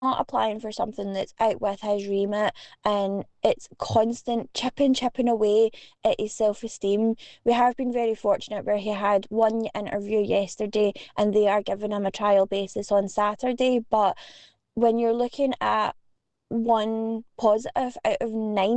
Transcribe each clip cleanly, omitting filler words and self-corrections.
not applying for something that's out with his remit, and it's constant chipping away at his self-esteem. We have been very fortunate where he had one interview yesterday and they are giving him a trial basis on Saturday. But when you're looking at one positive out of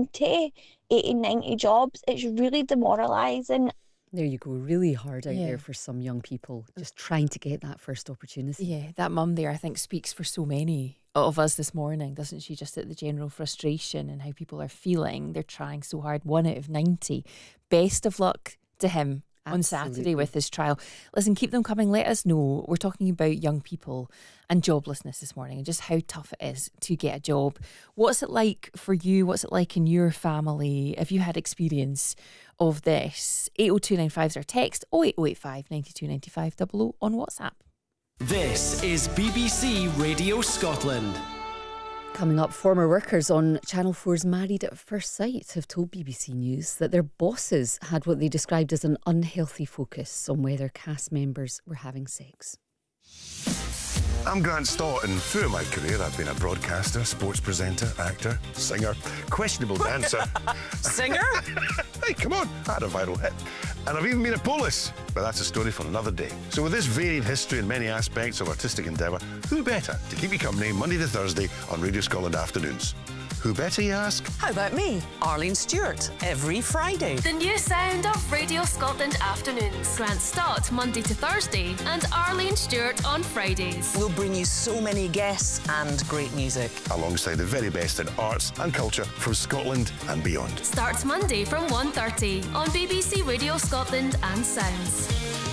90 jobs, it's really demoralizing. There you go. Really hard out there for some young people just trying to get that first opportunity. Yeah, that mum there, I think, speaks for so many of us this morning, doesn't she? Just at the general frustration and how people are feeling. They're trying so hard. 1 out of 90. Best of luck to him on Saturday with his trial. Listen, keep them coming. Let us know. We're talking about young people and joblessness this morning and just how tough it is to get a job. What's it like for you? What's it like in your family? Have you had experience of this? 80295 is our text. 08085 92 95 00 on WhatsApp. This is BBC Radio Scotland. Coming up, former workers on Channel 4's Married at First Sight have told BBC News that their bosses had what they described as an unhealthy focus on whether cast members were having sex. I'm Grant Stott, and throughout my career I've been a broadcaster, sports presenter, actor, singer, questionable dancer. Singer? Hey, come on, I had a viral hit. And I've even been a police, but that's a story for another day. So with this varied history and many aspects of artistic endeavour, who better to keep you company Monday to Thursday on Radio Scotland afternoons? Who better, you ask? How about me, Arlene Stewart, every Friday? The new sound of Radio Scotland afternoons. Grant Stott Monday to Thursday and Arlene Stewart on Fridays. We'll bring you so many guests and great music. Alongside the very best in arts and culture from Scotland and beyond. Starts Monday from 1:30 on BBC Radio Scotland and Sounds.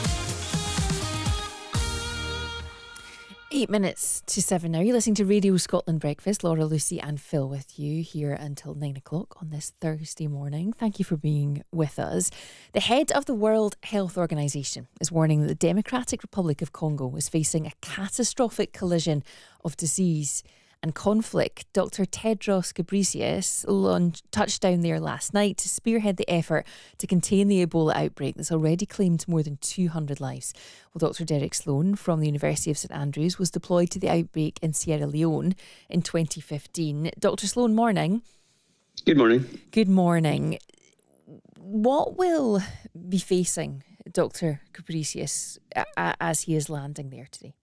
8 minutes to 7 now. You're listening to Radio Scotland Breakfast. Laura, Lucy and Phil with you here until 9 o'clock on this Thursday morning. Thank you for being with us. The head of the World Health Organization is warning that the Democratic Republic of Congo is facing a catastrophic collision of disease and conflict. Dr. Tedros Ghebreyesus touched down there last night to spearhead the effort to contain the Ebola outbreak that's already claimed more than 200 lives. Well, Dr. Derek Sloan from the University of St Andrews was deployed to the outbreak in Sierra Leone in 2015. Dr. Sloan, morning. Good morning. Good morning. What will be facing Dr. Ghebreyesus as he is landing there today?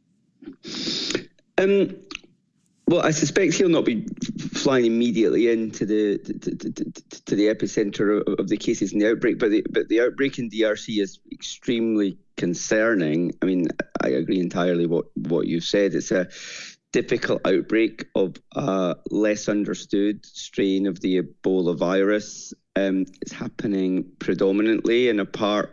Well, I suspect he'll not be flying immediately into the to the epicenter of the cases in the outbreak, but the outbreak in DRC is extremely concerning. I mean, I agree entirely what you've said. It's a difficult outbreak of a less understood strain of the Ebola virus. It's happening predominantly in a part